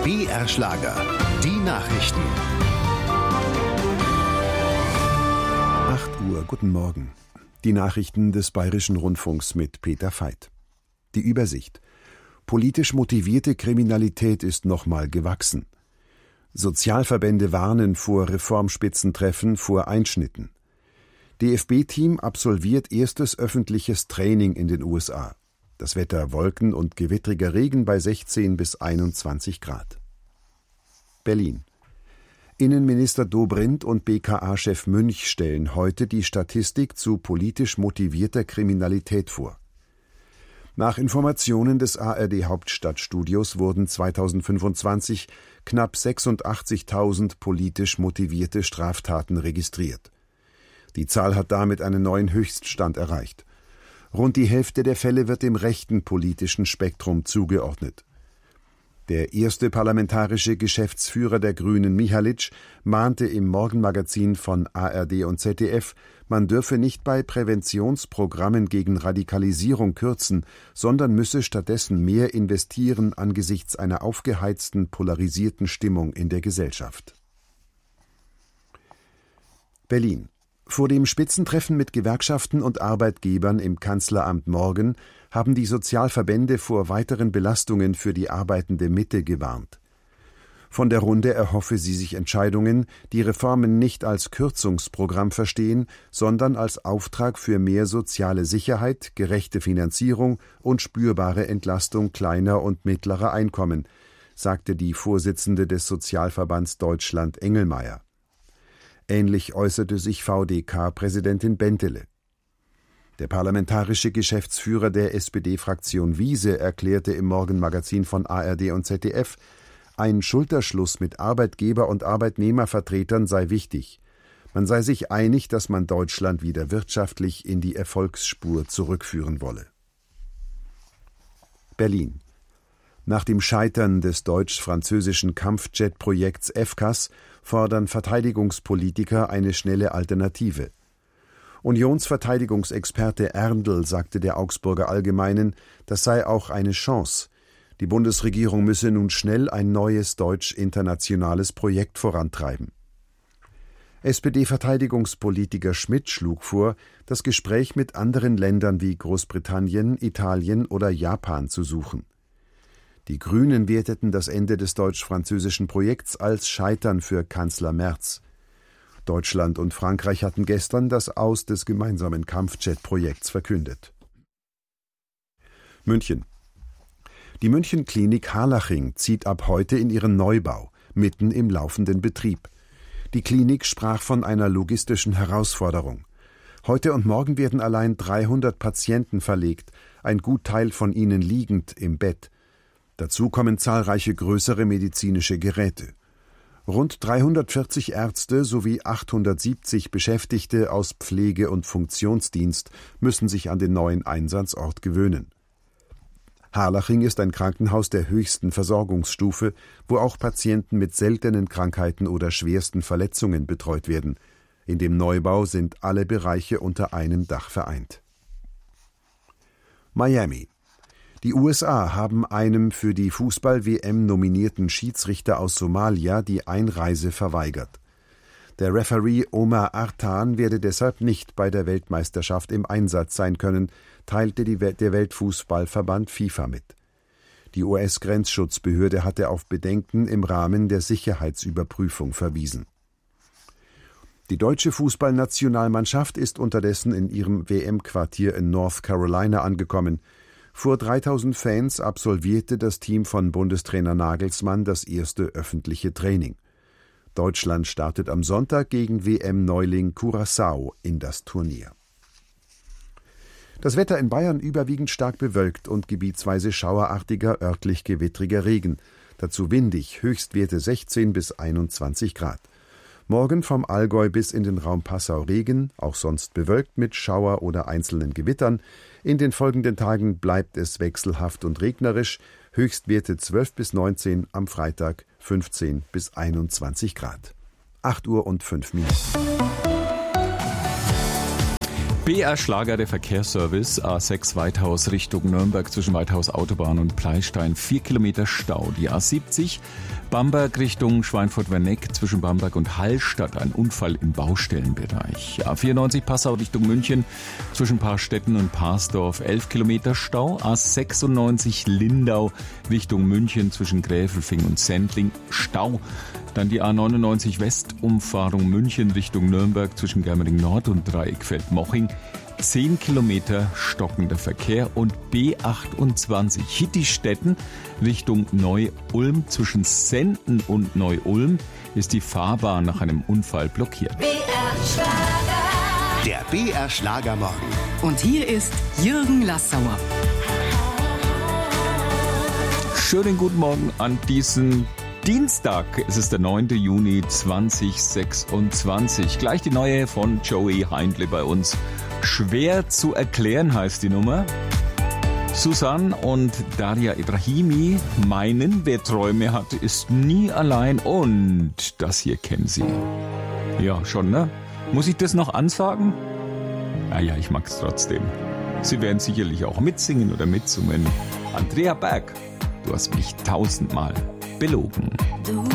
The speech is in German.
BR Schlager, die Nachrichten. 8 Uhr, guten Morgen. Die Nachrichten des Bayerischen Rundfunks mit Peter Veit. Die Übersicht. Politisch motivierte Kriminalität ist nochmal gewachsen. Sozialverbände warnen vor Reformspitzentreffen, vor Einschnitten. DFB-Team absolviert erstes öffentliches Training in den USA. Das Wetter Wolken und gewittriger Regen bei 16 bis 21 Grad. Berlin. Innenminister Dobrindt und BKA-Chef Münch stellen heute die Statistik zu politisch motivierter Kriminalität vor. Nach Informationen des ARD-Hauptstadtstudios wurden 2025 knapp 86.000 politisch motivierte Straftaten registriert. Die Zahl hat damit einen neuen Höchststand erreicht. Rund die Hälfte der Fälle wird dem rechten politischen Spektrum zugeordnet. Der erste parlamentarische Geschäftsführer der Grünen, Mihalic, mahnte im Morgenmagazin von ARD und ZDF, man dürfe nicht bei Präventionsprogrammen gegen Radikalisierung kürzen, sondern müsse stattdessen mehr investieren angesichts einer aufgeheizten, polarisierten Stimmung in der Gesellschaft. Berlin. Vor dem Spitzentreffen mit Gewerkschaften und Arbeitgebern im Kanzleramt morgen haben die Sozialverbände vor weiteren Belastungen für die arbeitende Mitte gewarnt. Von der Runde erhoffe sie sich Entscheidungen, die Reformen nicht als Kürzungsprogramm verstehen, sondern als Auftrag für mehr soziale Sicherheit, gerechte Finanzierung und spürbare Entlastung kleiner und mittlerer Einkommen, sagte die Vorsitzende des Sozialverbands Deutschland Engelmeier. Ähnlich äußerte sich VDK-Präsidentin Bentele. Der parlamentarische Geschäftsführer der SPD-Fraktion Wiese erklärte im Morgenmagazin von ARD und ZDF, ein Schulterschluss mit Arbeitgeber- und Arbeitnehmervertretern sei wichtig. Man sei sich einig, dass man Deutschland wieder wirtschaftlich in die Erfolgsspur zurückführen wolle. Berlin. Nach dem Scheitern des deutsch-französischen Kampfjet-Projekts FCAS fordern Verteidigungspolitiker eine schnelle Alternative. Unionsverteidigungsexperte Erndl sagte der Augsburger Allgemeinen, das sei auch eine Chance. Die Bundesregierung müsse nun schnell ein neues deutsch-internationales Projekt vorantreiben. SPD-Verteidigungspolitiker Schmidt schlug vor, das Gespräch mit anderen Ländern wie Großbritannien, Italien oder Japan zu suchen. Die Grünen werteten das Ende des deutsch-französischen Projekts als Scheitern für Kanzler Merz. Deutschland und Frankreich hatten gestern das Aus des gemeinsamen Kampfjet-Projekts verkündet. München. Die München-Klinik Harlaching zieht ab heute in ihren Neubau, mitten im laufenden Betrieb. Die Klinik sprach von einer logistischen Herausforderung. Heute und morgen werden allein 300 Patienten verlegt, ein Gutteil von ihnen liegend im Bett. Dazu kommen zahlreiche größere medizinische Geräte. Rund 340 Ärzte sowie 870 Beschäftigte aus Pflege- und Funktionsdienst müssen sich an den neuen Einsatzort gewöhnen. Harlaching ist ein Krankenhaus der höchsten Versorgungsstufe, wo auch Patienten mit seltenen Krankheiten oder schwersten Verletzungen betreut werden. In dem Neubau sind alle Bereiche unter einem Dach vereint. Miami. Die USA haben einem für die Fußball-WM nominierten Schiedsrichter aus Somalia die Einreise verweigert. Der Referee Omar Artan werde deshalb nicht bei der Weltmeisterschaft im Einsatz sein können, teilte der Weltfußballverband FIFA mit. Die US-Grenzschutzbehörde hatte auf Bedenken im Rahmen der Sicherheitsüberprüfung verwiesen. Die deutsche Fußballnationalmannschaft ist unterdessen in ihrem WM-Quartier in North Carolina angekommen. Vor 3000 Fans absolvierte das Team von Bundestrainer Nagelsmann das erste öffentliche Training. Deutschland startet am Sonntag gegen WM-Neuling Curaçao in das Turnier. Das Wetter in Bayern überwiegend stark bewölkt und gebietsweise schauerartiger, örtlich gewittriger Regen. Dazu windig, Höchstwerte 16 bis 21 Grad. Morgen vom Allgäu bis in den Raum Passau Regen, auch sonst bewölkt mit Schauer oder einzelnen Gewittern. In den folgenden Tagen bleibt es wechselhaft und regnerisch, Höchstwerte 12 bis 19, am Freitag 15 bis 21 Grad. 8 Uhr und 5 Minuten. BR Schlager, der Verkehrsservice, A6 Weithaus Richtung Nürnberg zwischen Weithaus Autobahn und Pleistein, 4 Kilometer Stau. Die A70 Bamberg Richtung Schweinfurt-Werneck zwischen Bamberg und Hallstatt, ein Unfall im Baustellenbereich. A94 Passau Richtung München zwischen Paarstetten und Parsdorf, 11 Kilometer Stau. A96 Lindau Richtung München zwischen Gräfelfing und Sendling, Stau. Dann die A99 Westumfahrung München Richtung Nürnberg zwischen Germering Nord und Dreieckfeld-Moching. 10 Kilometer stockender Verkehr. Und B28 Hittistetten Richtung Neu-Ulm zwischen Senden und Neu-Ulm ist die Fahrbahn nach einem Unfall blockiert. BR Schlager. Der BR Schlagermorgen. Und hier ist Jürgen Lassauer. Schönen guten Morgen an diesen Dienstag. Es ist der 9. Juni 2026. Gleich die neue von Joey Heindle bei uns. Schwer zu erklären heißt die Nummer. Susanne und Daria Ibrahimi meinen, wer Träume hat, ist nie allein. Und das hier kennen Sie. Ja, schon, ne? Muss ich das noch ansagen? Ja, ich mag's trotzdem. Sie werden sicherlich auch mitsingen oder mitsummen. Andrea Berg, du hast mich 1000-mal belogen.